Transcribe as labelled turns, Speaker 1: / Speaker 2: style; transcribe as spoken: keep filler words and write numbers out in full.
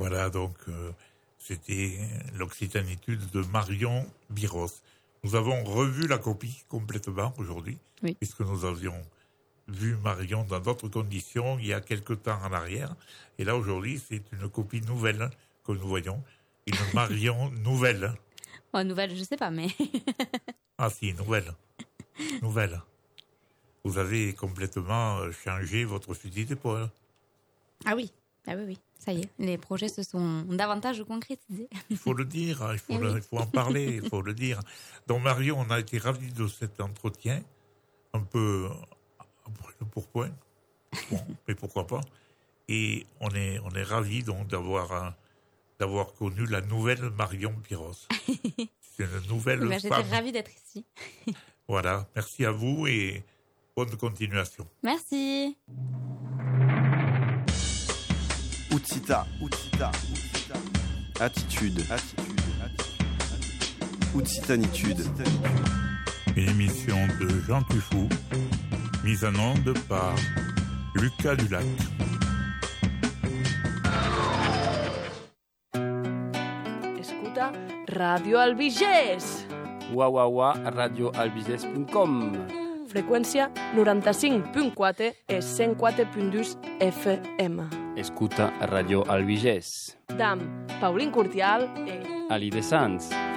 Speaker 1: Voilà, donc euh, c'était l'Occitanitude de Marion Biros. Nous avons revu la copie complètement aujourd'hui,
Speaker 2: oui.
Speaker 1: puisque nous avions vu Marion dans d'autres conditions il y a quelque temps en arrière. Et là, aujourd'hui, c'est une copie nouvelle que nous voyons. Une Marion nouvelle.
Speaker 2: Oh, nouvelle, je sais pas, mais...
Speaker 1: ah si, nouvelle. Nouvelle. Vous avez complètement changé votre fusil d'épaule.
Speaker 2: Ah oui, ah oui, oui. Ça y est, les projets se sont davantage concrétisés.
Speaker 1: Il faut le dire, il faut, le,
Speaker 2: oui.
Speaker 1: il faut en parler, il faut le dire. Donc Marion, on a été ravis de cet entretien, un peu pour point, bon, mais pourquoi pas. Et on est, on est ravis donc d'avoir, d'avoir connu la nouvelle Marion Biros. C'est une nouvelle
Speaker 2: ben,
Speaker 1: femme.
Speaker 2: J'étais ravie d'être ici.
Speaker 1: Voilà, merci à vous et bonne continuation.
Speaker 2: Merci.
Speaker 3: Utsita, Utsita, Utsita. Attitude, attitude, attitude. Utsitanitude.
Speaker 1: Une émission de Jean Tufou, mise en onde par Lucas Dulac.
Speaker 4: Escuta Radio Albigès.
Speaker 5: Wawawa radio albigès punt com.
Speaker 4: Freqüència noranta-cinc punt quatre e cent quatre punt dos F M.
Speaker 5: Escuta Radio Albigès.
Speaker 4: Dam Paulín Curtial e
Speaker 5: Ali de Sants.